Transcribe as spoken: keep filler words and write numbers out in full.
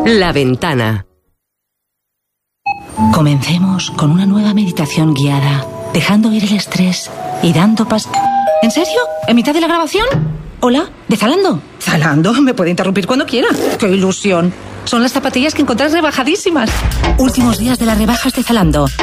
La Ventana. Comencemos con una nueva meditación guiada, dejando ir el estrés y dando pas... ¿En serio? ¿En mitad de la grabación? Hola, ¿de Zalando? Zalando, me puede interrumpir cuando quiera. ¡Qué ilusión! Son las zapatillas que encontrás rebajadísimas. Últimos días de las rebajas de Zalando.